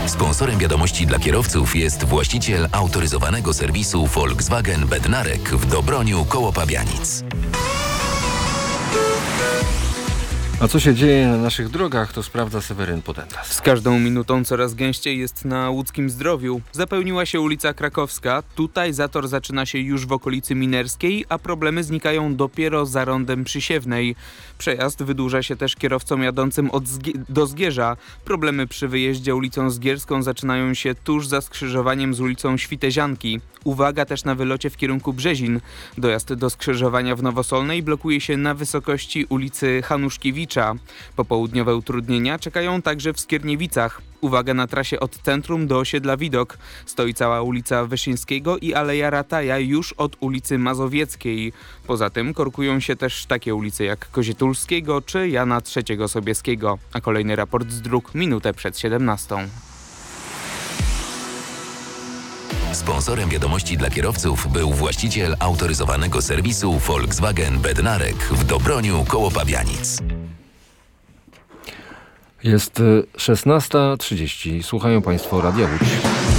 Sponsorem wiadomości dla kierowców jest właściciel autoryzowanego serwisu Volkswagen Bednarek w Dobroniu koło Pabianic. A co się dzieje na naszych drogach, to sprawdza Seweryn Potentas. Z każdą minutą coraz gęściej jest na łódzkim Zdrowiu. Zapełniła się ulica Krakowska. Tutaj zator zaczyna się już w okolicy Minerskiej, a problemy znikają dopiero za rondem Przysiewnej. Przejazd wydłuża się też kierowcom jadącym do Zgierza. Problemy przy wyjeździe ulicą Zgierską zaczynają się tuż za skrzyżowaniem z ulicą Świtezianki. Uwaga też na wylocie w kierunku Brzezin. Dojazd do skrzyżowania w Nowosolnej blokuje się na wysokości ulicy Hanuszkiewicza. Popołudniowe utrudnienia czekają także w Skierniewicach. Uwaga na trasie od centrum do osiedla Widok. Stoi cała ulica Wyszyńskiego i Aleja Rataja już od ulicy Mazowieckiej. Poza tym korkują się też takie ulice jak Kozietulskiego czy Jana III Sobieskiego. A kolejny raport z dróg minutę przed 17. Sponsorem wiadomości dla kierowców był właściciel autoryzowanego serwisu Volkswagen Bednarek w Dobroniu koło Pabianic. Jest 16:30. Słuchają Państwo Radia Łódź.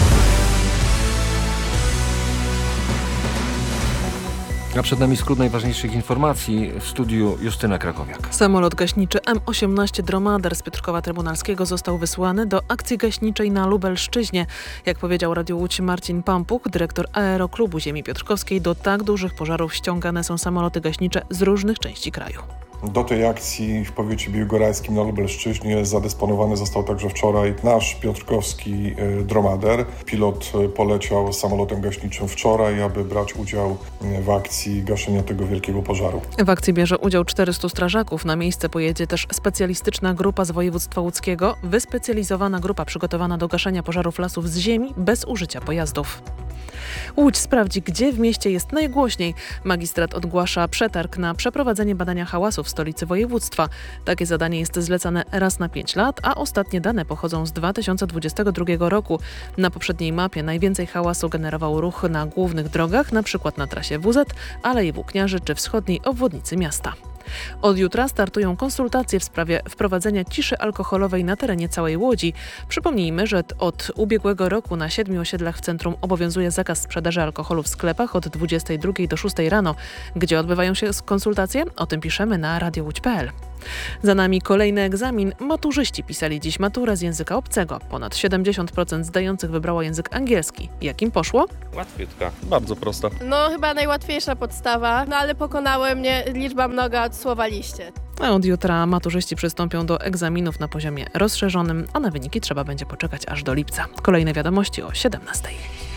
A przed nami skrót najważniejszych informacji w studiu Justyna Krakowiak. Samolot gaśniczy M-18 Dromader z Piotrkowa Trybunalskiego został wysłany do akcji gaśniczej na Lubelszczyźnie. Jak powiedział Radio Łódź Marcin Pampuch, dyrektor Aeroklubu Ziemi Piotrkowskiej, do tak dużych pożarów ściągane są samoloty gaśnicze z różnych części kraju. Do tej akcji w powiecie biłgorajskim na Lubelszczyźnie zadysponowany został także wczoraj nasz piotrkowski Dromader. Pilot poleciał samolotem gaśniczym wczoraj, aby brać udział w akcji gaszenia tego wielkiego pożaru. W akcji bierze udział 400 strażaków. Na miejsce pojedzie też specjalistyczna grupa z województwa łódzkiego, wyspecjalizowana grupa przygotowana do gaszenia pożarów lasów z ziemi bez użycia pojazdów. Łódź sprawdzi, gdzie w mieście jest najgłośniej. Magistrat ogłasza przetarg na przeprowadzenie badania hałasu w stolicy województwa. Takie zadanie jest zlecane raz na 5 lat, a ostatnie dane pochodzą z 2022 roku. Na poprzedniej mapie najwięcej hałasu generował ruch na głównych drogach, np. na trasie WZ, Alei Włókniarzy czy wschodniej obwodnicy miasta. Od jutra startują konsultacje w sprawie wprowadzenia ciszy alkoholowej na terenie całej Łodzi. Przypomnijmy, że od ubiegłego roku na 7 osiedlach w centrum obowiązuje zakaz sprzedaży alkoholu w sklepach od 22 do 6 rano. Gdzie odbywają się konsultacje? O tym piszemy na radiowódź.pl. Za nami kolejny egzamin. Maturzyści pisali dziś maturę z języka obcego. Ponad 70% zdających wybrało język angielski. Jak im poszło? Łatwiutka, bardzo prosta. No chyba najłatwiejsza podstawa, ale pokonały mnie liczba mnoga od słowa liście. A od jutra maturzyści przystąpią do egzaminów na poziomie rozszerzonym, a na wyniki trzeba będzie poczekać aż do lipca. Kolejne wiadomości o 17:00.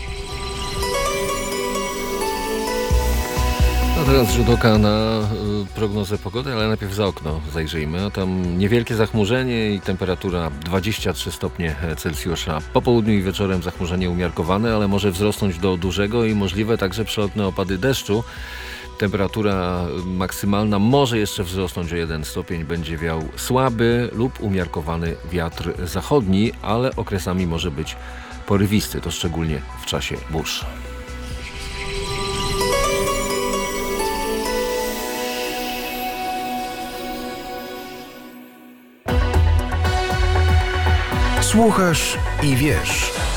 A teraz rzut oka na prognozę pogody, ale najpierw za okno zajrzyjmy. A tam niewielkie zachmurzenie i temperatura 23 stopnie Celsjusza. Po południu i wieczorem zachmurzenie umiarkowane, ale może wzrosnąć do dużego i możliwe także przelotne opady deszczu. Temperatura maksymalna może jeszcze wzrosnąć o 1 stopień. Będzie wiał słaby lub umiarkowany wiatr zachodni, ale okresami może być porywisty. To szczególnie w czasie burz. Słuchasz i wiesz.